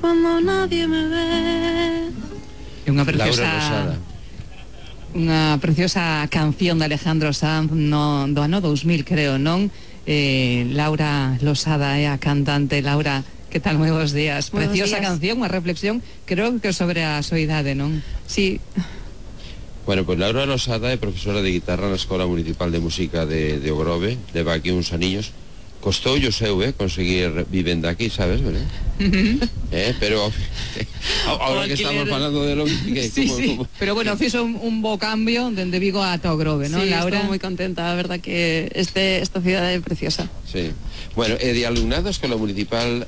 cuando nadie me ve. Unha preciosa canción de Alejandro Sanz do ano 2000, creo, non? Laura Losada é a cantante. Laura, que tal? Moi bons días. Preciosa canción, unha reflexión, creo que sobre a soidade, non? Sí. Bueno, pues Laura Losada é profesora de guitarra na Escola Municipal de Música de Ogrove, leva aquí uns aniños. Costou o seu, conseguir vivenda aquí, sabes, ¿verdad? Pero ahora que estamos falando de lo que... Sí. Pero bueno, fixo un bo cambio dende Vigo a Ogrove, ¿no, sí, Laura? Estou moi contenta, a verdad que esta cidade é preciosa. Sí. Bueno, de alumnado a Escola Municipal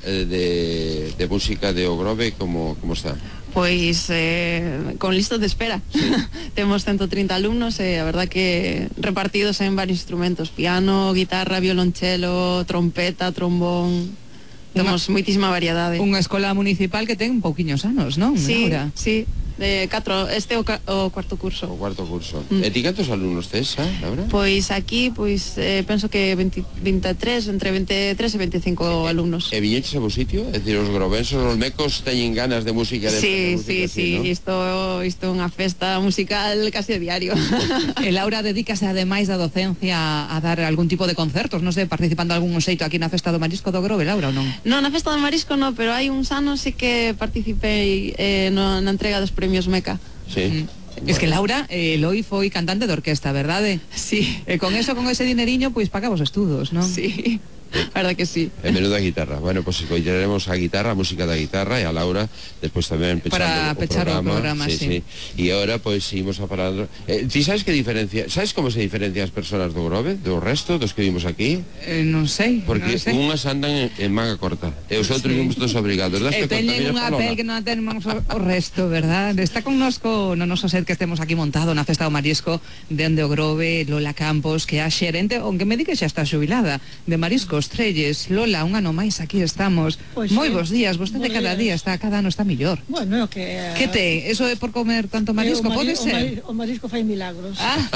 de Música de Ogrove, como está? Pois con listas de espera. Sí. Temos 130 alumnos e a verdad que repartidos en varios instrumentos: piano, guitarra, violonchelo, trompeta, trombón. Temos moitísima variedade. Unha escola municipal que ten pouquiños anos, non? Sí, Laura? sí. Este é o cuarto curso. O cuarto curso. E ti cantos alumnos tes, Laura? Pois aquí, penso que 23, entre 23 e 25 alumnos. E viñeches a vos sitio? É dicir, os grovenses, os mecos teñen ganas de música, sí, ¿no? Isto é unha festa musical casi a diario. E Laura dedícase ademais da docencia a dar algún tipo de concertos, non sei, participando algún xeito aquí na Festa do Marisco do Grove, Laura, ou non? Non, na Festa do Marisco non, pero hai uns anos sí que participei na entrega dos premios Meca. Sí. Es que Laura, Eloi foi cantante de orquesta, verdade? Sí. E con ese dineriño, pois paga os estudos, non? Sí. A verdad que sí. En menuda guitarra. Bueno, pues escoitaremos a guitarra, a música da guitarra, e a Laura despois tamén para pechar o programa, sí. E agora pois seguimos a parar. Ti sabes que diferencia? Sabes como se diferencian as persoas do Grove do resto dos que vimos aquí? Non sei. Porque unhas andan en manga corta e os outros vimos todos obrigados. E teñen unha pel que non tenemos o resto, verdad? Está connosco no noso set que estemos aquí montado na Festa do Marisco dende o Grove, Lola Campos, que é a xerente, aunque me di que xa está xubilada, de Mariscos Trelles. Lola, un ano máis aquí estamos. Pues moi bons días, vostede cada día cada ano está millor. Bueno, que... Que te? Eso é por comer tanto marisco, pode ser? O marisco fai milagros.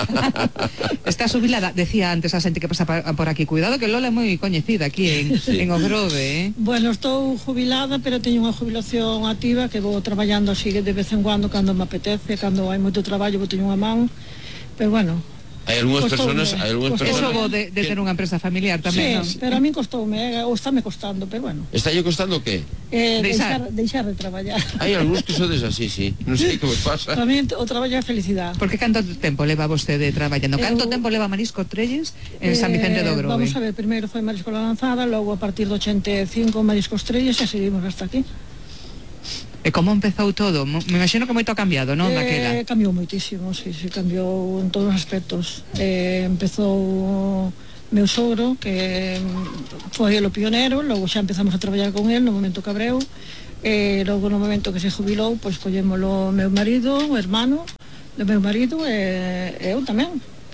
Está xubilada, decía antes a xente que pasa por aquí, cuidado que Lola é moi coñecida aquí en Ogrove, Bueno, estou jubilada, pero teño unha jubilación activa que vou traballando así de vez en cuando, cando me apetece, cando hai moito traballo, vou teño unha man, pero bueno. Hai algunhas persoas, Eso vou de ter unha empresa familiar tamén, non? Sí, pero a min costoume, ou estáme costando, pero bueno. Estálle costando que? Deixar de traballar. Hai algúns que sodes así, sí. Non sei que vos pasa. Tamén o traballo é felicidade. Porque canto tempo leva vostede traballando? Canto tempo leva Marisco Trelles en San Vicente do Grove? Vamos a ver, primeiro foi Marisco La Lanzada, logo a partir do 85 Mariscos Trelles e seguimos hasta aquí. E como empezou todo? Me imagino que moito ha cambiado, non, daquela? Cambiou moitísimo, sí, cambiou en todos os aspectos. Empezou meu sogro, que foi o pionero, logo xa empezamos a traballar con el no momento que abreu, e logo no momento que se jubilou, pois collémolo meu marido, o hermano do meu marido, e eu tamén.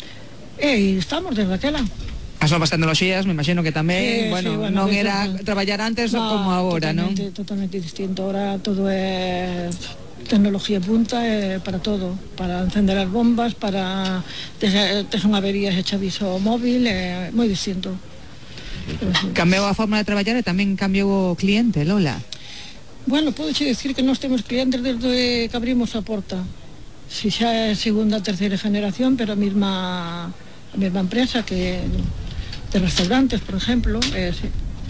E estamos desde aquela. As novas tecnoloxías, me imagino que tamén, bueno, non era traballar antes como agora, non? Totalmente distinto, ahora todo é tecnología punta para todo, para encender as bombas, para tes unha avería e echa aviso móvil, é moi distinto. Cambiou a forma de traballar e tamén cambiou o cliente, Lola. Bueno, podeche dicir que nós temos clientes desde que abrimos a porta. Si xa é segunda, terceira generación, pero a mesma empresa que de restaurantes, por exemplo, sí.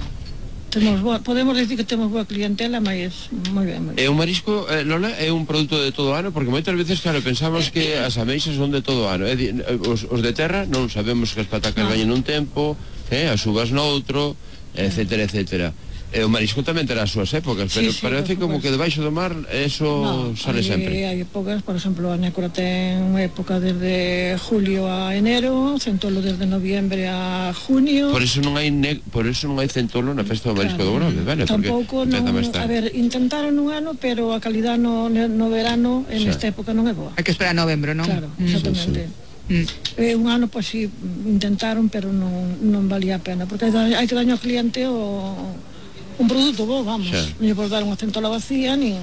Podemos decir que temos boa clientela, mas moi ben, moi ben. E o marisco, Lola, é un produto de todo ano, porque moitas veces, claro, pensamos que as ameixas son de todo ano. Os de terra non sabemos que as patacas veñen un tempo, as uvas noutro, etcétera, etcétera. E o marisco tamén terá as súas épocas, pero parece como que debaixo do mar eso sale sempre. Hai épocas, por exemplo, a nécora ten época desde julio a enero, centolo desde noviembre a junio. Por eso non hai centolo na Festa do Marisco do Grove, vale? Tampouco, a ver, intentaron un ano, pero a calidad no verano en esta época non é boa. Hai que esperar a novembro, non? Claro, exactamente. Un ano, pois si, intentaron, pero non valía a pena, porque hai que daño ao cliente un produto bo, vamos, non lle podes dar unha centola vacía nin...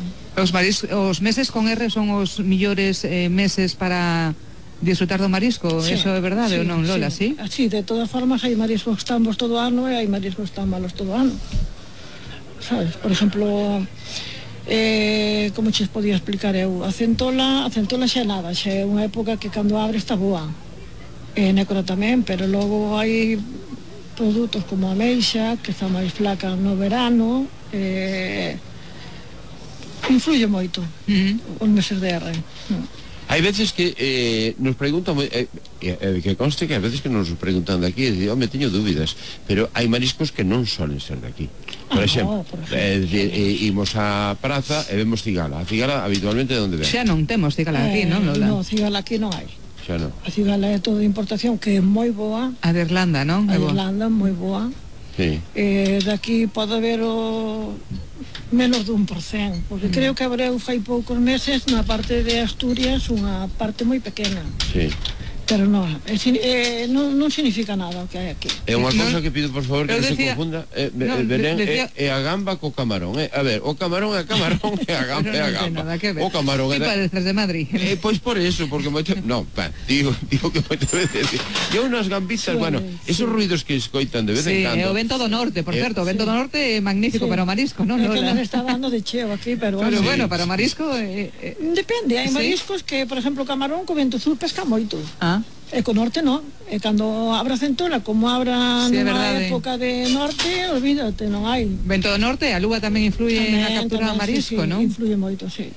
Os meses con R son os millores meses para disfrutar do marisco, eso é verdade ou non, Lola, sí? Sí, de todas formas hai mariscos que están bons todo ano e hai mariscos que están malos todo ano. sabes? Por exemplo, como che podía explicar eu, a centola xa nada, xa é unha época que cando abre está boa, nécora tamén, pero logo hai produtos como a ameixa, que está máis flaca no verano, influye moito os meses de R. Hai veces que nos preguntan, que conste que hai veces que nos preguntan de aquí, e dicen, home, teño dúbidas, pero hai mariscos que non solen ser de aquí. Por exemplo, imos á praza e vemos cigala. A cigala habitualmente de onde ven? Xa non temos cigala aquí, non, Lola? Non, cigala aquí non hai. Xa non. A cigala é todo de importación, que é moi boa. A de Irlanda, non? A de Irlanda, moi boa. Sí. Daqui pode haber menos dun %, porque creo que abreu fai poucos meses na parte de Asturias unha parte moi pequena. Sí. Pero non significa nada o que hai aquí. É unha cousa que pido, por favor, que non se confunda. Belén é a gamba co camarón. A ver, o camarón é camarón e a gamba é a gamba. O camarón é... Ti pareces de Madrid. Pois por eso, porque moito... Non, digo que moito veces... E unhas gambitas, bueno, esos ruidos que escoitan de vez en cando... Sí, o vento do norte, por certo, o vento do norte é magnífico para o marisco, non, Lola? É que non está dando de cheo aquí, pero bueno, para o marisco... Depende, hai mariscos que, por exemplo, o camarón co vento sur pesca moito. E co norte non, e cando abra centola, como abra nunha época de norte, olvídate, non hai. Vento do norte, a lúa tamén influye na captura do marisco, non? Influye moito, sí.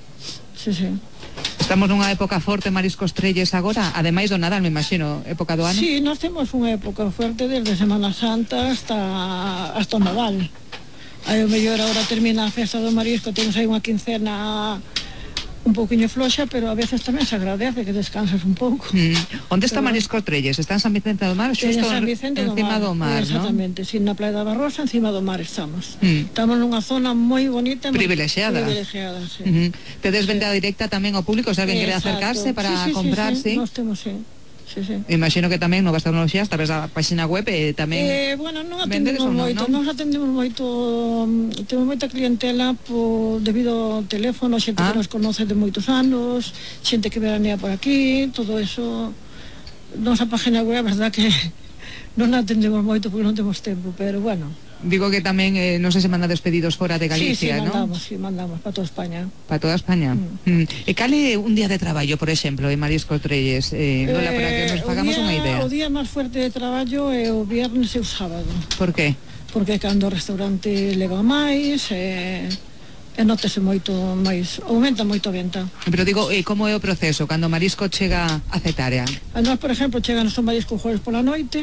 Estamos nunha época forte mariscos trelles agora, ademais do Nadal, me imagino, época do ano. Sí, nós temos unha época fuerte desde Semana Santa hasta o Nadal. Aí o mellor agora termina a festa do marisco, temos aí unha quincena un pouquiño floxa, pero a veces tamén se agradece que descansas un pouco. Onde está Marisco Trelles? Está en San Vicente do Mar, xusto encima do mar, non? Exactamente, sin na Praia da Barrosa, encima do mar estamos. Estamos nunha zona moi bonita, privilexiada, sí. Tedes venda directa tamén ao público, se alguén quere acercarse para comprar, sí? Nós temos, sí. Imagino que tamén novas tecnoloxías a través da página web tamén. Bueno, non atendemos moito, nós atendemos moito, temos moita clientela debido ao teléfono, xente que nos conoce de moitos anos, xente que veranea por aquí, todo eso. Nosa página web, a verdad que non atendemos moito porque non temos tempo, pero bueno. Digo que tamén, non sei se manda despedidos fora de Galicia, non? Sí, mandamos para toda España. Para toda España. E cale un día de traballo, por exemplo, en Marisco Trelles, Lola, para que nos fagamos unha idea? O día máis fuerte de traballo é o viernes e o sábado. Por qué? Porque cando o restaurante leva máis, nótese moito máis, aumenta moito a venta. Pero digo, como é o proceso, cando o marisco chega a Cetarea? A nós, por exemplo, cheganos o marisco jueves pola noite.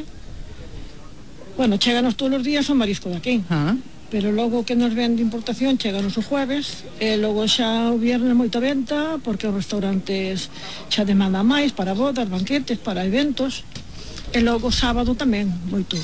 Bueno, cheganos todos os días o marisco de aquí, pero logo que nos ven de importación cheganos o jueves, e logo xa o viernes moita venta, porque os restaurantes xa demandan máis para bodas, banquetes, para eventos, e logo sábado tamén, moito.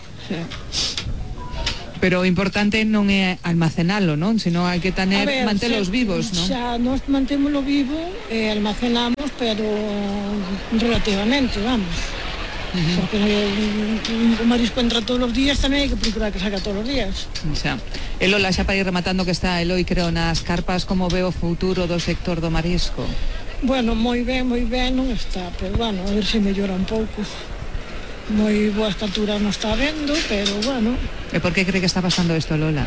Pero o importante non é almacenalo, non? Sino hai que mantelos vivos, non? Xa nos mantémoslo vivo e almacenamos, pero relativamente, vamos. Porque o marisco entra todos os días, tamén hai que procurar que salga todos os días. E Lola, xa para ir rematando, que está Eloi, creo, nas carpas, como ve o futuro do sector do marisco? Bueno, moi ben non está, pero bueno, a ver se mellora un pouco. Moi boa estatura non está vendo, pero bueno. E por que cree que está pasando isto, Lola?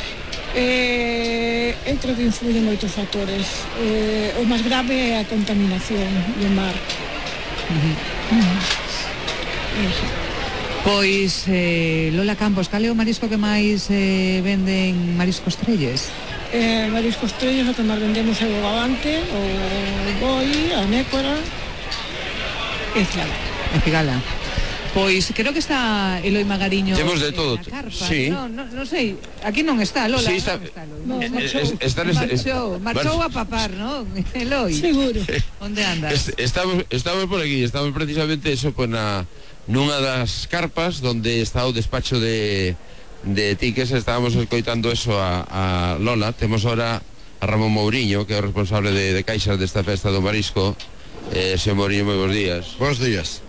Eu creo que influyen moitos factores. O máis grave é a contaminación do mar. Pois, Lola Campos, cal é o marisco que máis venden Mariscos Trelles? Mariscos Trelles, o que máis vendemos é o gabante, o boi, a nécora e cigala. Pois creo que está Eloi Magariño. Temos de todo. Sí. Non sei, aquí non está Lola. Sí, está. Marchou a papar, non? Eloi. Seguro. Onde andas? Estamos por aquí, estamos precisamente eso, pues nunha das carpas donde está o despacho de tickets. Estábamos escoitando eso a Lola. Temos ahora a Ramón Mouriño, que é o responsable de caixas desta festa do marisco. Señor Mouriño, moi bons días. Bons días.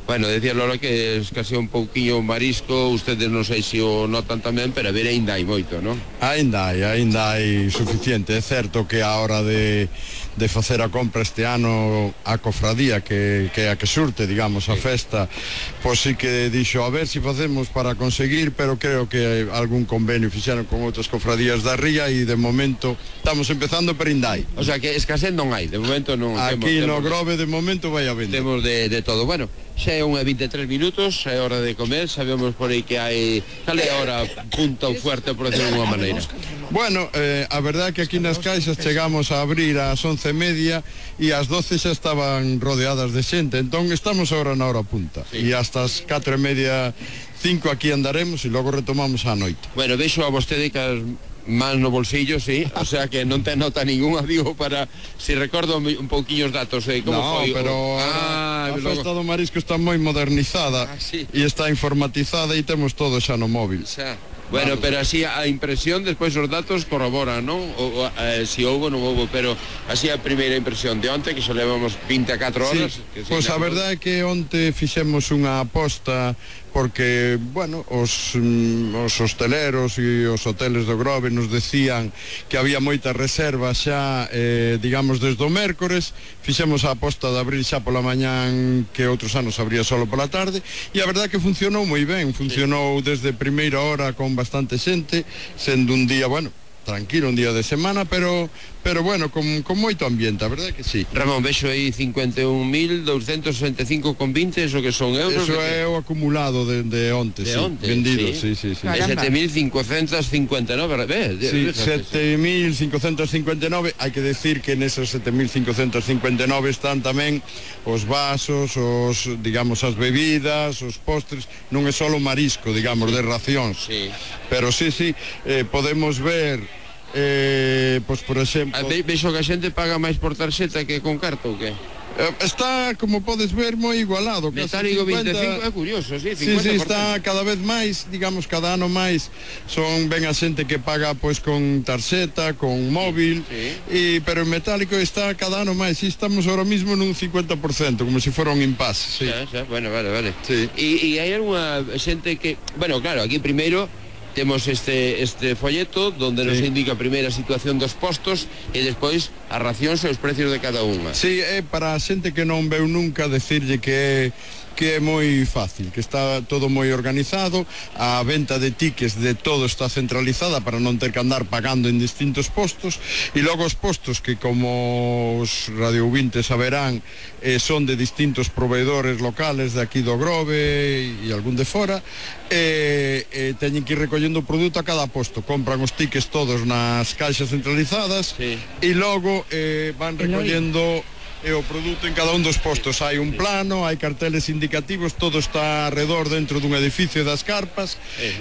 Bueno, decía Lola que escasea un pouquiño o marisco, ustedes non sei se o notan tamén, pero a ver, ainda hai moito, non? Ainda hai suficiente. É certo que a hora de facer a compra este ano a cofradía que é a que surte, digamos, a festa, pois sí que dixo a ver se facemos para conseguir, pero creo que algún convenio fixeron con outras cofradías da ría e de momento estamos empezando pero ainda hai. O sea que escasez non hai, de momento non. Aquí no Grove de momento vai a vender. Temos de todo. Bueno, xa é unha 23 minutos, é hora de comer, sabemos por aí que hai... Cal é a hora punta ou fuerte, por decirlo de alguma maneira? Bueno, a verdade é que aquí nas caixas chegamos a abrir ás 11:30 e ás 12 xa estaban rodeadas de xente, entón estamos agora na hora punta, e hasta as 4:30, 5 aquí andaremos e logo retomamos a noite. Bueno, vexo a vostede que as mans no bolsillo, sí, o sea que non ten nota ninguna, digo, para, si recordo un pouquiño os datos de como foi. No, pero a festa do marisco está moi modernizada e está informatizada e temos todo xa no móvil. Bueno, pero así a impresión, despois os datos corroboran, non? Si houbo, non houbo, pero así a primeira impresión de onte, que xa levamos 24 horas. Sí, pois a verdade é que onte fixemos unha aposta porque, bueno, os hosteleros e os hoteles do Grove nos decían que había moitas reservas xa, digamos, desde o mércores. Fixemos a aposta de abrir xa pola mañán, que outros anos abría solo pola tarde, e a verdade é que funcionou moi ben, funcionou desde primeira hora con bastante xente, sendo un día, bueno, tranquilo, un día de semana, pero bueno, con moito ambiente, a verdade que sí. Ramón, vexo aí 51.265,20, eso que son euros. Eso é o acumulado de onte, de sí, onte, vendido, sí. E 7.559, sí, 7.559, hai que decir que nesos 7.559 están tamén os vasos, digamos, as bebidas, os postres, non é só o marisco, digamos, de racións. Sí. Pero sí, podemos ver, pois por exemplo... Vexo que a xente paga máis por tarxeta que con carta ou que? Está, como podes ver, moi igualado. Metálico 25, é curioso, sí, 50%. Sí, está cada vez máis, digamos, cada ano máis. Ven a xente que paga pois con tarxeta, con móvil, pero en metálico está cada ano máis. E estamos ahora mismo nun 50%, como se fora un impasse. Sí. Xa, bueno, vale. Sí. E hai algunha xente que... Bueno, claro, aquí primeiro temos este folleto donde nos indica a primeira situación dos postos e despois as racións e os precios de cada unha. Sí, é para a xente que non veu nunca decirlle que é moi fácil, que está todo moi organizado, a venta de tickets de todo está centralizada para non ter que andar pagando en distintos postos, e logo os postos que, como os radiovintes saberán, son de distintos proveedores locales de aquí do Grove e algún de fora, teñen que ir recollendo o produto a cada posto, compran os tickets todos nas caixas centralizadas e logo van recollendo o produto en cada un dos postos. Hai un plano, hai carteles indicativos, todo está alrededor dentro dun edificio das carpas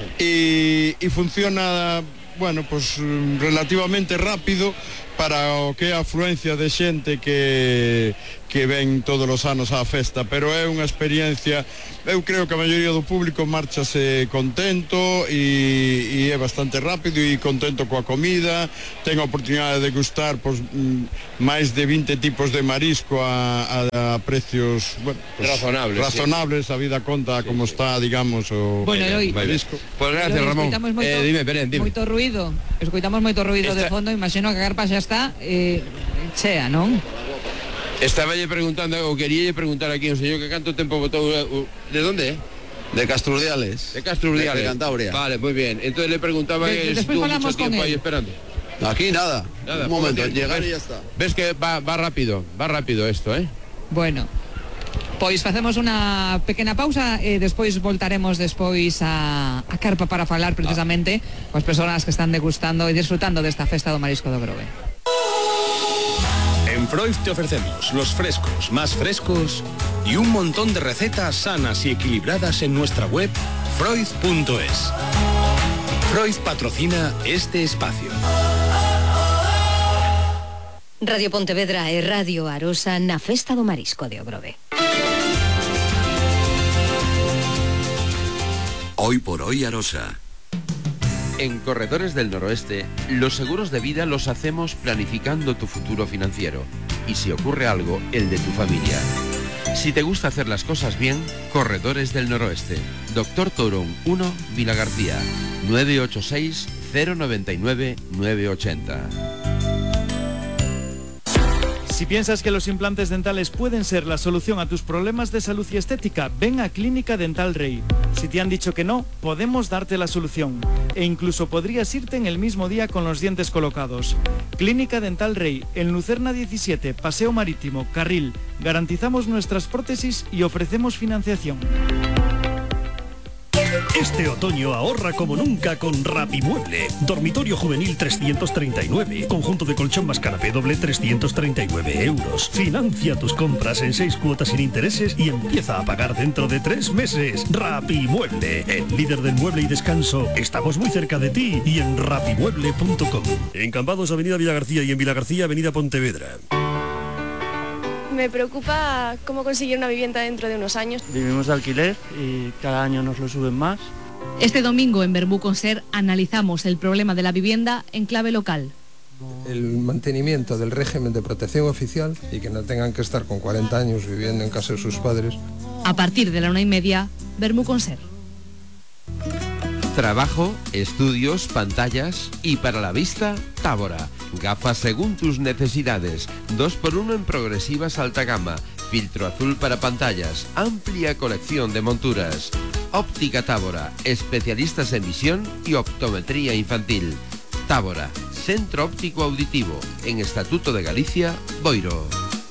e funciona, bueno, pues relativamente rápido para o que é a afluencia de xente que ven todos os anos á festa, pero é unha experiencia, eu creo que a maioría do público marchase contento e é bastante rápido e contento coa comida, ten a oportunidade de gustar máis de 20 tipos de marisco a precios, bueno, razonables, a vida conta como está, digamos, o marisco. Pues gracias, Ramón. Dime, moito ruido, escoitamos moito ruido de fondo, imagino que a carpa xa está chea, non? Estaba preguntando, ou quería preguntar aquí a un señor que canto tempo botou... ¿De dónde é? De Castrurdiales. De Castrurdiales. De Cantabria. Vale, muy bien. Entonces le preguntaba que estuvo mucho tiempo ahí esperando. Aquí nada. Un momento, llegar y ya está. Ves que va rápido esto, ¿eh? Bueno, pois facemos unha pequena pausa e despois voltaremos despois a carpa para falar precisamente coas persoas que están degustando e disfrutando desta festa do marisco do Grove. En Freud te ofrecemos los frescos más frescos y un montón de recetas sanas y equilibradas en nuestra web freud.es. Freud patrocina este espacio. Radio Pontevedra e Radio Arosa na Festa do Marisco de Grove. Hoy por hoy Arosa. En Corredores del Noroeste, los seguros de vida los hacemos planificando tu futuro financiero y si ocurre algo, el de tu familia. Si te gusta hacer las cosas bien, Corredores del Noroeste. Doctor Torón 1, Vila García. 986 099 980. Si piensas que los implantes dentales pueden ser la solución a tus problemas de salud y estética, ven a Clínica Dental Rey. Si te han dicho que no, podemos darte la solución. E incluso podrías irte en el mismo día con los dientes colocados. Clínica Dental Rey, en Lucerna 17, Paseo Marítimo, Carril. Garantizamos nuestras prótesis y ofrecemos financiación. Este otoño ahorra como nunca con Rapimueble. Dormitorio juvenil 339. Conjunto de colchón más canapé doble 339 euros. Financia tus compras en 6 cuotas sin intereses y empieza a pagar dentro de 3 meses. Rapimueble, el líder del mueble y descanso. Estamos muy cerca de ti y en rapimueble.com. En Cambados, Avenida Villa García, y en Villa García, Avenida Pontevedra. Me preocupa cómo conseguir una vivienda dentro de unos años. Vivimos de alquiler y cada año nos lo suben más. Este domingo en Verbú Conser analizamos el problema de la vivienda en clave local. El mantenimiento del régimen de protección oficial y que no tengan que estar con 40 años viviendo en casa de sus padres. A partir de la 1:30, Verbú Conser. Trabajo, estudios, pantallas y para la vista, Tábora. Gafas según tus necesidades. 2x1 en progresivas alta gama. Filtro azul para pantallas. Amplia colección de monturas. Óptica Tábora. Especialistas en visión y optometría infantil. Tábora. Centro óptico auditivo. En Estatuto de Galicia, Boiro.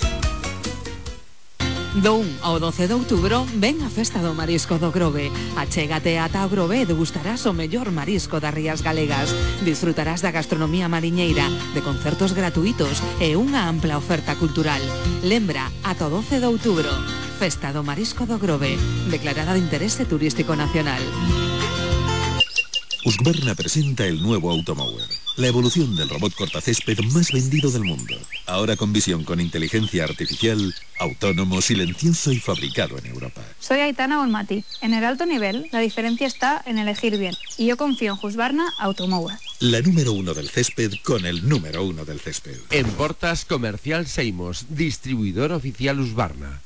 Do 1 ao 12 de outubro ven a Festa do Marisco do Grove. Achégate ata o Grove e degustarás o mellor marisco das rías galegas. Disfrutarás da gastronomía mariñeira, de concertos gratuitos e unha ampla oferta cultural. Lembra, ata o 12 de outubro. Festa do Marisco do Grove, declarada de interese turístico nacional. Husqvarna presenta el nuevo Automower, la evolución del robot cortacésped más vendido del mundo. Ahora con visión con inteligencia artificial, autónomo, silencioso y fabricado en Europa. Soy Aitana Bonmati. En el alto nivel, la diferencia está en elegir bien. Y yo confío en Husqvarna Automower. La número 1 del césped con el número 1 del césped. En Portas Comercial Seimos, distribuidor oficial Husqvarna.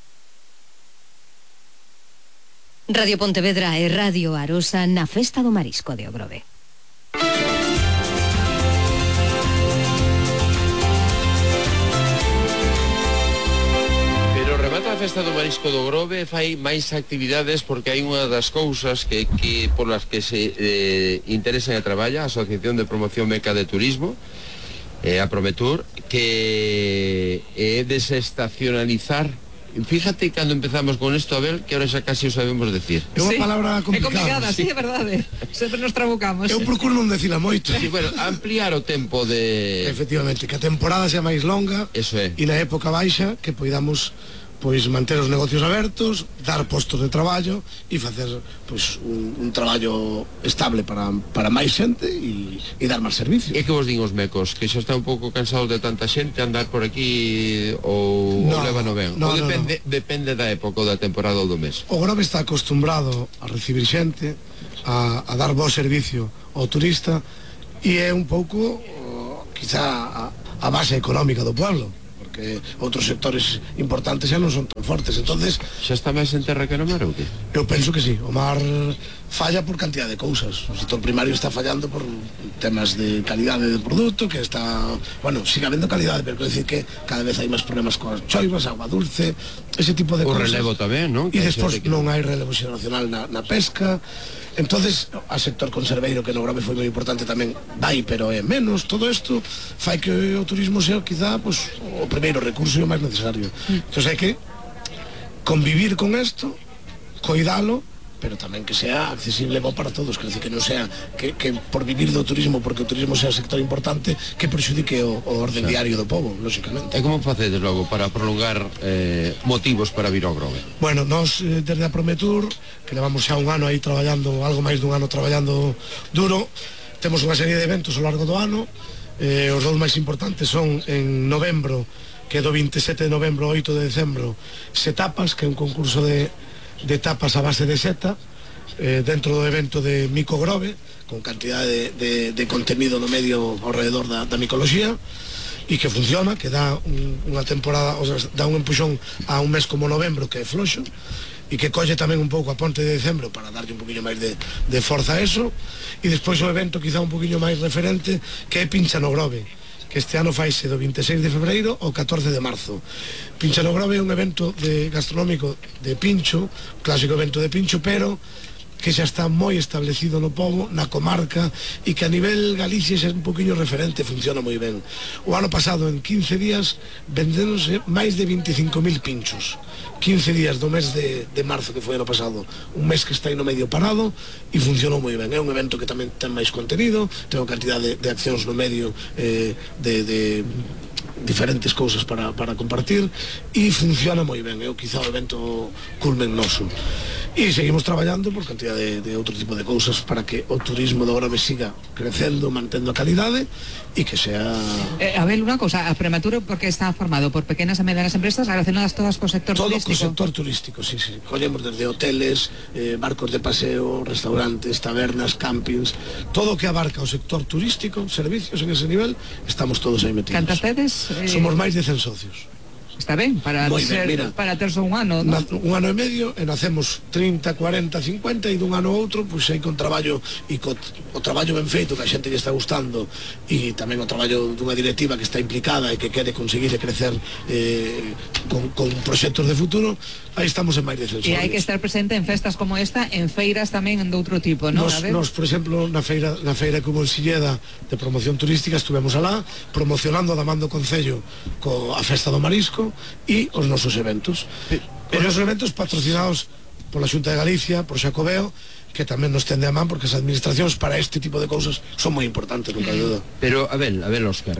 Radio Pontevedra e Radio Arosa na Festa do Marisco de Ogrove. Pero remata a Festa do Marisco do Grove, fai máis actividades porque hai unha das cousas que por las que se interesan e traballa a Asociación de Promoción Meca de Turismo, a Prometur, que é desestacionalizar. Fíjate cando empezamos con esto, Abel, que ahora xa casi o sabemos decir. É unha palabra complicada. É complicada, sí, é verdade. Sempre nos trabucamos. Eu procuro non decila moito. Sí, bueno, ampliar o tempo de... Efectivamente, que a temporada sea máis longa. Eso é. E na época baixa que poidamos pois manter os negocios abertos, dar postos de traballo e facer pois un traballo estable para máis xente e dar máis servicio. E que vos din os mecos? Que xa está un pouco cansados de tanta xente andar por aquí ou levano ben? Ou depende da época ou da temporada ou do mes? O Grove está acostumbrado a recibir xente, a dar bo servicio ao turista e é un pouco quizá a base económica do pueblo, que outros sectores importantes xa non son tan fortes, entonces xa está máis en terra que no mar ou que? Eu penso que sí, o mar falla por cantidad de cousas. O sector primario está fallando por temas de calidade de produto, que está, bueno, sigue habendo calidade, pero quero dicir que cada vez hai máis problemas coas choivas, agua dulce, ese tipo de cousas. O relevo tamén, non? E despois non hai relevo xeracional na pesca. Entonces, a sector conserveiro, que no Grove foi moi importante tamén, vai, pero é menos. Todo isto fai que o turismo sea quizá pues, o primeiro recurso e o máis necesario. Entón hai que convivir con isto, coidalo, pero tamén que sea accesible bo para todos, que non sea que por vivir do turismo, porque o turismo sea un sector importante, que perxudique o orden diario do pobo, lóxicamente. E como facedes logo para prolongar motivos para vir ao Grove? Bueno, nós desde a Prometur, que levamos xa un ano aí traballando, algo máis dun ano traballando duro, temos unha serie de eventos ao largo do ano. Os dous máis importantes son en novembro, que é do 27 de novembro ao 8 de decembro, Setapas, que é un concurso de tapas a base de seta, dentro do evento de Mico Grove, con cantidad de contenido no medio ao redor da micoloxía. e que funciona, que dá unha temporada, o sea, dá un empuxón a un mes como novembro que é floxo, e que colle tamén un pouco a ponte de decembro para darlle un poquinho máis de forza a eso, e despois o evento quizá un poquinho máis referente, que é Pincha no Grove, que este ano faise do 26 de febreiro ao 14 de marzo. Pincha no Grove é un evento gastronómico de pincho, clásico evento de pincho, pero que xa está moi establecido no pobo, na comarca, e que a nivel Galicia xa é un poquinho referente, funciona moi ben. O ano pasado, en 15 días, vendéronse máis de 25.000 pinchos. 15 días do mes de marzo, que foi ano pasado, un mes que está aí no medio parado, e funcionou moi ben. É un evento que tamén ten máis contenido, ten unha cantidad de accións no medio de diferentes cousas para compartir, e funciona moi ben. É quizá o evento culmen noso. E seguimos traballando por cantidad de outro tipo de cousas para que o turismo do Grove siga crecendo, mantendo a calidade e que sea... Abel, unha cosa, a Prematuro porque está formado por pequenas e medianas empresas relacionadas todas co sector turístico? Todo co sector turístico, sí. Collemos desde hoteles, barcos de paseo, restaurantes, tabernas, campings, todo o que abarca o sector turístico, servicios en ese nivel, estamos todos aí metidos. Cantas tedes? Somos máis de 100 socios. Está ben, para terse un ano, ¿no? Un ano e medio, e nacemos 30, 40, 50, e dun ano a outro, pois aí con traballo, e o traballo ben feito, que a xente lle está gustando, e tamén o traballo dunha directiva que está implicada e que quere conseguir crecer con proxectos de futuro, aí estamos en máis de 100. E hai que estar presente en festas como esta, en feiras tamén de outro tipo, ¿no? Nos, por exemplo, na feira que hubo en Silleda de promoción turística, estuvemos alá promocionando da man do Concello a Festa do Marisco e os nosos eventos. Os nosos eventos patrocinados pola Xunta de Galicia, por Xacobeo, que tamén nos tende a man, porque as administracións para este tipo de cousas son moi importantes, non cabe duda. Pero, a ver, Óscar,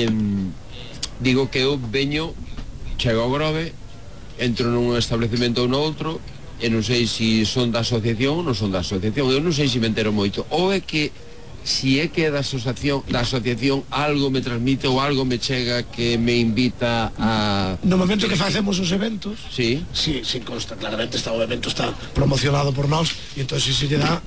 digo que eu veño, chego ao Grove, entro nun establecemento ou no outro, e non sei se son da asociación ou non son da asociación, eu non sei se me entero moito, ou é que si é que da asociación algo me transmite ou algo me chega que me invita a... No momento que facemos os eventos, sí consta, claramente o evento está promocionado por nós, e entón se lle dá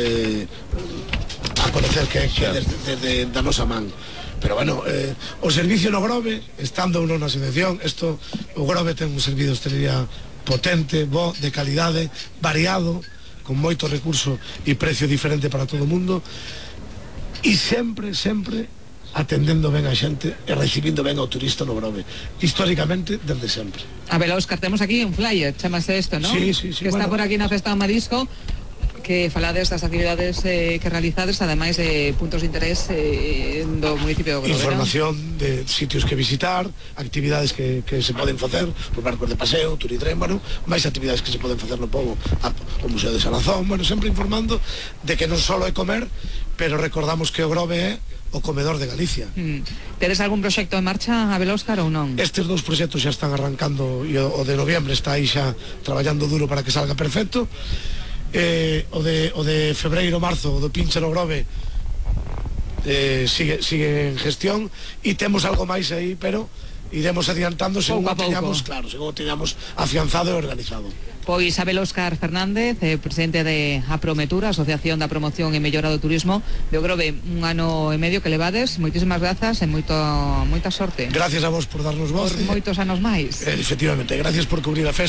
a conocer que é desde da nosa man. Pero bueno, o servicio no Grove, estando uno na asociación, o Grove ten un servicio de hostelería potente, bo, de calidade, variado, con moito recurso e precio diferente para todo o mundo, e sempre atendendo ben a xente e recibindo ben ao turista no Grove, históricamente desde sempre. A ver, Óscar, temos aquí un flyer, chamase isto, ¿no? Sí, que está por aquí na Festa do Marisco, que falades das actividades que realizades, ademais de puntos de interés do municipio do Grove. Información de sitios que visitar, actividades que se poden facer, os barcos de paseo, turitren, bueno, máis actividades que se poden facer no pobo, o Museo de Salazón, bueno, sempre informando de que non só é comer, pero recordamos que o Grove é o comedor de Galicia. Tedes algún proxecto en marcha, Abel, Óscar, ou non? Estes dous proxectos xa están arrancando, e o de noviembre está aí xa traballando duro para que salga perfecto. O de febreiro, marzo, o do Pincha no Grove sigue en gestión, e temos algo máis aí, pero iremos adiantando según o teñamos afianzado e organizado. Pois Abel Óscar Fernández, presidente de Aprometura, Asociación da Promoción e Mellora do Turismo de Grove, un ano e medio que levades, moitísimas grazas e moita sorte. Gracias a vos por darnos voz. Por moitos anos máis. Efectivamente, gracias por cubrir a festa.